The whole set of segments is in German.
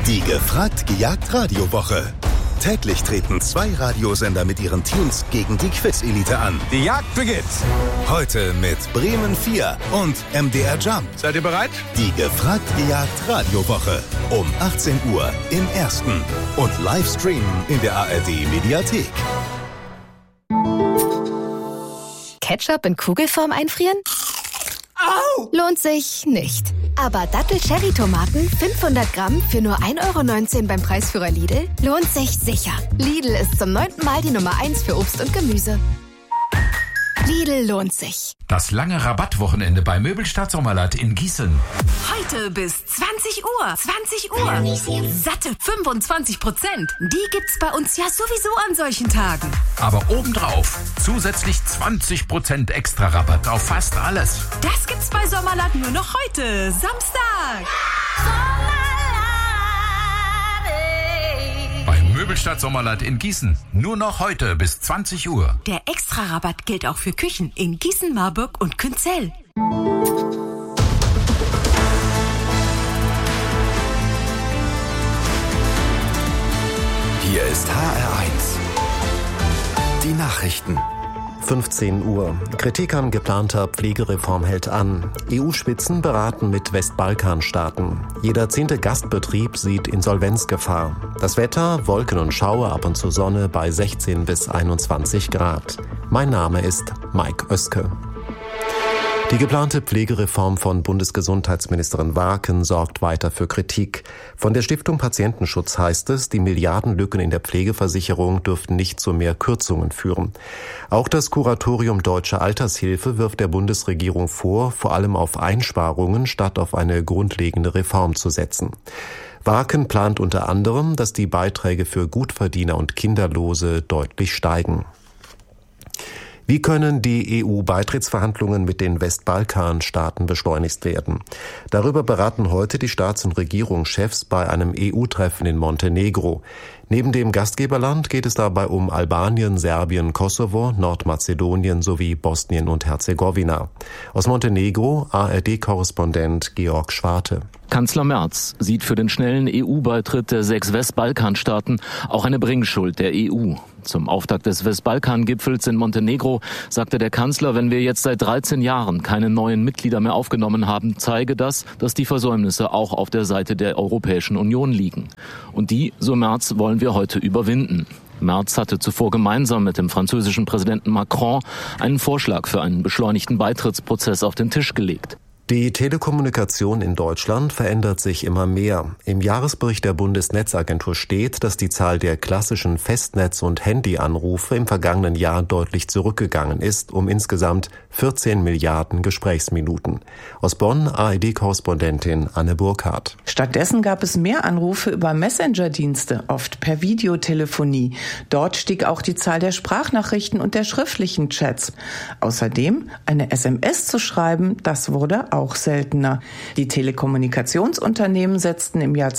Die Gefragt-Gejagt-Radiowoche. Täglich treten 2 Radiosender mit ihren Teams gegen die Quiz-Elite an. Die Jagd beginnt. Heute mit Bremen 4 und MDR Jump. Seid ihr bereit? Die Gefragt-Gejagt-Radiowoche. Um 18 Uhr im Ersten. Und Livestreamen in der ARD-Mediathek. Ketchup in Kugelform einfrieren? Au! Lohnt sich nicht. Aber Dattel-Cherry-Tomaten 500 Gramm für nur 1,19 € beim Preisführer Lidl lohnt sich sicher. Lidl ist zum 9. Mal die Nummer 1 für Obst und Gemüse. Lidl lohnt sich. Das lange Rabattwochenende bei Möbelstadt Sommerland in Gießen. Heute bis 20 Uhr. 20 Uhr. Satte 25%. Die gibt's bei uns ja sowieso an solchen Tagen. Aber obendrauf zusätzlich 20% extra Rabatt auf fast alles. Das gibt's bei Sommerland nur noch heute, Samstag. Bei Möbelstadt Sommerland in Gießen. Nur noch heute bis 20 Uhr. Der Extra-Rabatt gilt auch für Küchen in Gießen, Marburg und Künzell. Hier ist HR1. Die Nachrichten. 15 Uhr. Kritik an geplanter Pflegereform hält an. EU-Spitzen beraten mit Westbalkanstaaten. Jeder 10. Gastbetrieb sieht Insolvenzgefahr. Das Wetter, Wolken und Schauer, ab und zu Sonne bei 16 bis 21 Grad. Mein Name ist Mike Oeske. Die geplante Pflegereform von Bundesgesundheitsministerin Warken sorgt weiter für Kritik. Von der Stiftung Patientenschutz heißt es, die Milliardenlücken in der Pflegeversicherung dürften nicht zu mehr Kürzungen führen. Auch das Kuratorium Deutsche Altershilfe wirft der Bundesregierung vor, vor allem auf Einsparungen statt auf eine grundlegende Reform zu setzen. Warken plant unter anderem, dass die Beiträge für Gutverdiener und Kinderlose deutlich steigen. Wie können die EU-Beitrittsverhandlungen mit den Westbalkanstaaten beschleunigt werden? Darüber beraten heute die Staats- und Regierungschefs bei einem EU-Treffen in Montenegro. Neben dem Gastgeberland geht es dabei um Albanien, Serbien, Kosovo, Nordmazedonien sowie Bosnien und Herzegowina. Aus Montenegro ARD-Korrespondent Georg Schwarte. Kanzler Merz sieht für den schnellen EU-Beitritt der 6 Westbalkanstaaten auch eine Bringschuld der EU. Zum Auftakt des Westbalkan-Gipfels in Montenegro sagte der Kanzler, wenn wir jetzt seit 13 Jahren keine neuen Mitglieder mehr aufgenommen haben, zeige das, dass die Versäumnisse auch auf der Seite der Europäischen Union liegen. Und die, so Merz, wollen wir heute überwinden. Merz hatte zuvor gemeinsam mit dem französischen Präsidenten Macron einen Vorschlag für einen beschleunigten Beitrittsprozess auf den Tisch gelegt. Die Telekommunikation in Deutschland verändert sich immer mehr. Im Jahresbericht der Bundesnetzagentur steht, dass die Zahl der klassischen Festnetz- und Handyanrufe im vergangenen Jahr deutlich zurückgegangen ist, um insgesamt 14 Milliarden Gesprächsminuten. Aus Bonn ARD-Korrespondentin Anne Burkhardt. Stattdessen gab es mehr Anrufe über Messenger-Dienste, oft per Videotelefonie. Dort stieg auch die Zahl der Sprachnachrichten und der schriftlichen Chats. Außerdem eine SMS zu schreiben, das wurde auch seltener. Die Telekommunikationsunternehmen setzten im Jahr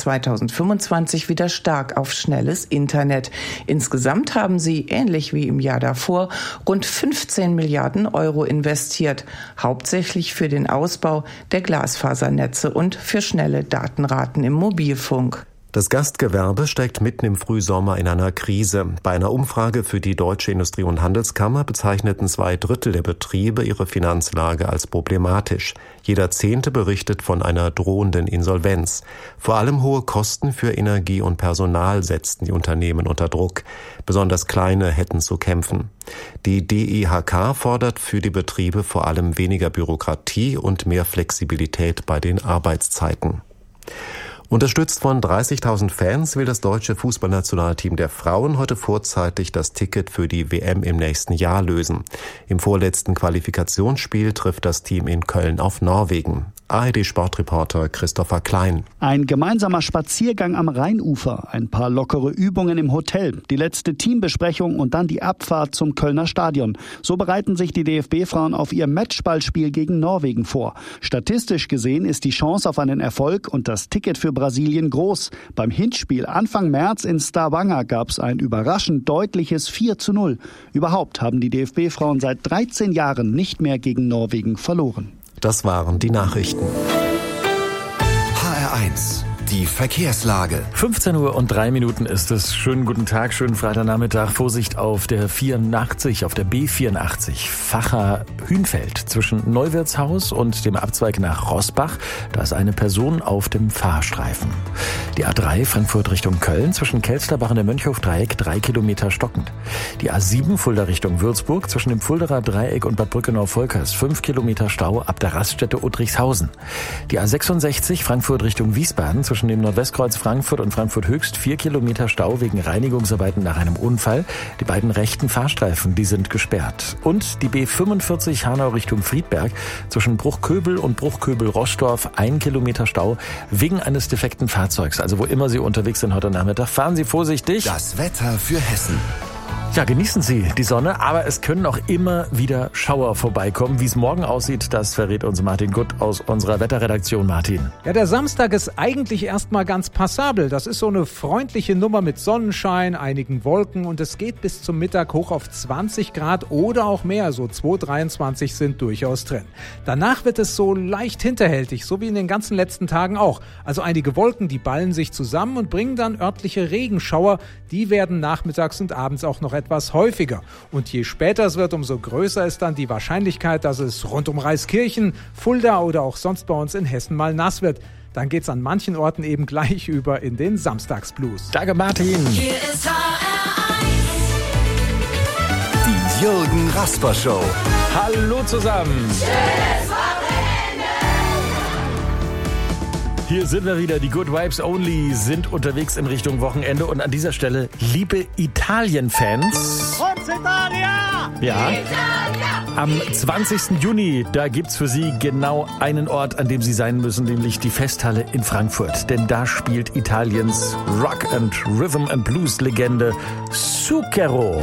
2025 wieder stark auf schnelles Internet. Insgesamt haben sie, ähnlich wie im Jahr davor, rund 15 Milliarden Euro investiert, hauptsächlich für den Ausbau der Glasfasernetze und für schnelle Datenraten im Mobilfunk. Das Gastgewerbe steckt mitten im Frühsommer in einer Krise. Bei einer Umfrage für die Deutsche Industrie- und Handelskammer bezeichneten 2/3 der Betriebe ihre Finanzlage als problematisch. Jeder 10. berichtet von einer drohenden Insolvenz. Vor allem hohe Kosten für Energie und Personal setzten die Unternehmen unter Druck. Besonders kleine hätten zu kämpfen. Die DIHK fordert für die Betriebe vor allem weniger Bürokratie und mehr Flexibilität bei den Arbeitszeiten. Unterstützt von 30.000 Fans will das deutsche Fußballnationalteam der Frauen heute vorzeitig das Ticket für die WM im nächsten Jahr lösen. Im vorletzten Qualifikationsspiel trifft das Team in Köln auf Norwegen. ARD-Sportreporter Christopher Klein. Ein gemeinsamer Spaziergang am Rheinufer, ein paar lockere Übungen im Hotel, die letzte Teambesprechung und dann die Abfahrt zum Kölner Stadion. So bereiten sich die DFB-Frauen auf ihr Matchballspiel gegen Norwegen vor. Statistisch gesehen ist die Chance auf einen Erfolg und das Ticket für Brasilien groß. Beim Hinspiel Anfang März in Stavanger gab es ein überraschend deutliches 4:0. Überhaupt haben die DFB-Frauen seit 13 Jahren nicht mehr gegen Norwegen verloren. Das waren die Nachrichten. HR1 die Verkehrslage. 15:03 ist es. Schönen guten Tag, schönen Freitagnachmittag. Vorsicht auf der 84, auf der B84, Vacha-Hünfeld zwischen Neuwirtshaus und dem Abzweig nach Roßbach. Da ist eine Person auf dem Fahrstreifen. Die A3 Frankfurt Richtung Köln zwischen Kelsterbach und der Mönchhofdreieck 3 Kilometer stockend. Die A7 Fulda Richtung Würzburg zwischen dem Fulderer Dreieck und Bad Brückenau-Volkers 5 Kilometer Stau ab der Raststätte Uttrichshausen. Die A66 Frankfurt Richtung Wiesbaden zwischen dem Nordwestkreuz Frankfurt und Frankfurt Höchst 4 Kilometer Stau wegen Reinigungsarbeiten nach einem Unfall. Die beiden rechten Fahrstreifen, die sind gesperrt. Und die B45 Hanau Richtung Friedberg zwischen Bruchköbel und Bruchköbel-Roschdorf 1 Kilometer Stau wegen eines defekten Fahrzeugs. Also wo immer Sie unterwegs sind heute Nachmittag, fahren Sie vorsichtig. Das Wetter für Hessen. Ja, genießen Sie die Sonne, aber es können auch immer wieder Schauer vorbeikommen. Wie es morgen aussieht, das verrät uns Martin Gutt aus unserer Wetterredaktion. Martin. Ja, der Samstag ist eigentlich erstmal ganz passabel. Das ist so eine freundliche Nummer mit Sonnenschein, einigen Wolken und es geht bis zum Mittag hoch auf 20 Grad oder auch mehr. So 23 sind durchaus drin. Danach wird es so leicht hinterhältig, so wie in den ganzen letzten Tagen auch. Also einige Wolken, die ballen sich zusammen und bringen dann örtliche Regenschauer. Die werden nachmittags und abends auch noch etwas häufiger. Und je später es wird, umso größer ist dann die Wahrscheinlichkeit, dass es rund um Reiskirchen, Fulda oder auch sonst bei uns in Hessen mal nass wird. Dann geht's an manchen Orten eben gleich über in den Samstagsblues. Danke, Martin. Hier ist HR1. Die Jürgen Rasper Show. Hallo zusammen. Schönes Wochenende. Hier sind wir wieder, die Good Vibes Only sind unterwegs in Richtung Wochenende und an dieser Stelle, liebe Italien-Fans. Ja, am 20. Juni, da gibt's für Sie genau einen Ort, an dem Sie sein müssen, nämlich die Festhalle in Frankfurt. Denn da spielt Italiens Rock and Rhythm and Blues Legende Zucchero.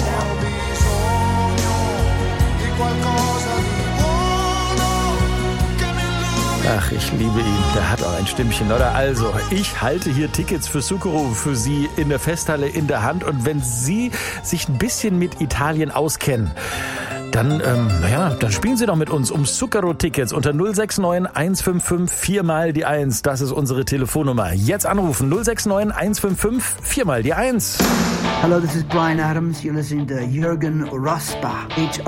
Ach, ich liebe ihn. Der hat auch ein Stimmchen, oder? Also, ich halte hier Tickets für Zucchero für Sie in der Festhalle in der Hand. Und wenn Sie sich ein bisschen mit Italien auskennen, dann, dann spielen Sie doch mit uns um Zucchero-Tickets unter 069 155 4 mal die 1. Das ist unsere Telefonnummer. Jetzt anrufen 069 155 4 mal die 1. Hello, this is Bryan Adams. You're listening to Jürgen Rasper.